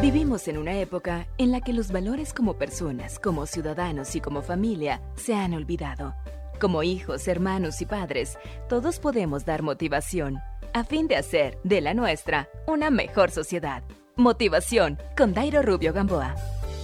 Vivimos en una época en la que los valores como personas, como ciudadanos y como familia se han olvidado. Como hijos, hermanos y padres, todos podemos dar motivación a fin de hacer de la nuestra una mejor sociedad. Motivación con Dairo Rubio Gamboa.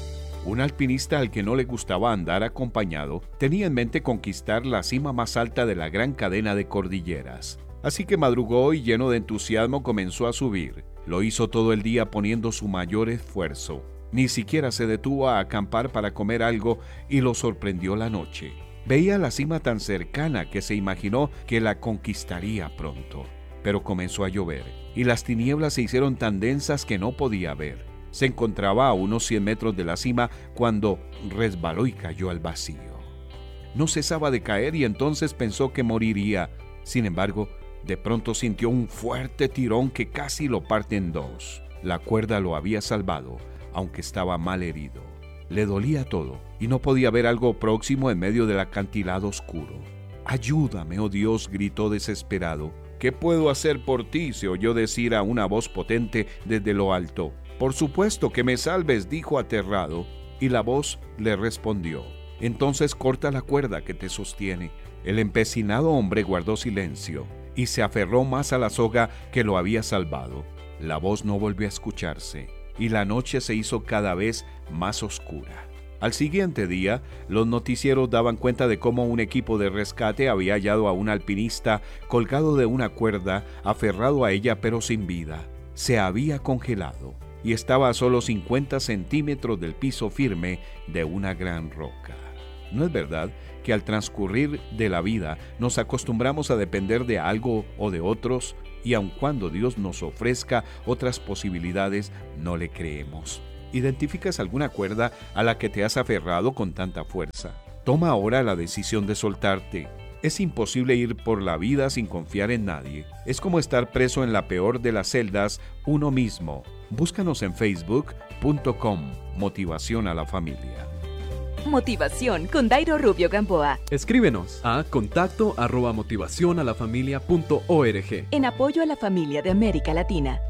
Un alpinista al que no le gustaba andar acompañado tenía en mente conquistar la cima más alta de la gran cadena de cordilleras. Así que madrugó y lleno de entusiasmo comenzó a subir. Lo hizo todo el día poniendo su mayor esfuerzo. Ni siquiera se detuvo a acampar para comer algo y lo sorprendió la noche. Veía la cima tan cercana que se imaginó que la conquistaría pronto. Pero comenzó a llover y las tinieblas se hicieron tan densas que no podía ver. Se encontraba a unos 100 metros de la cima cuando resbaló y cayó al vacío. No cesaba de caer y entonces pensó que moriría. Sin embargo, de pronto sintió un fuerte tirón que casi lo parte en dos. La cuerda lo había salvado, aunque estaba mal herido. Le dolía todo y no podía ver algo próximo en medio del acantilado oscuro. «Ayúdame, oh Dios», gritó desesperado. «¿Qué puedo hacer por ti?», se oyó decir a una voz potente desde lo alto. «Por supuesto que me salves», dijo aterrado, y la voz le respondió. «Entonces corta la cuerda que te sostiene». El empecinado hombre guardó silencio y se aferró más a la soga que lo había salvado. La voz no volvió a escucharse y la noche se hizo cada vez más oscura. Al siguiente día, los noticieros daban cuenta de cómo un equipo de rescate había hallado a un alpinista colgado de una cuerda, aferrado a ella pero sin vida. Se había congelado y estaba a solo 50 centímetros del piso firme de una gran roca. ¿No es verdad que al transcurrir de la vida nos acostumbramos a depender de algo o de otros y aun cuando Dios nos ofrezca otras posibilidades, no le creemos? ¿Identificas alguna cuerda a la que te has aferrado con tanta fuerza? Toma ahora la decisión de soltarte. Es imposible ir por la vida sin confiar en nadie. Es como estar preso en la peor de las celdas, uno mismo. Búscanos en facebook.com, Motivación a la Familia. Motivación con Dairo Rubio Gamboa. Escríbenos a contacto@motivacionalafamilia.org. En apoyo a la familia de América Latina.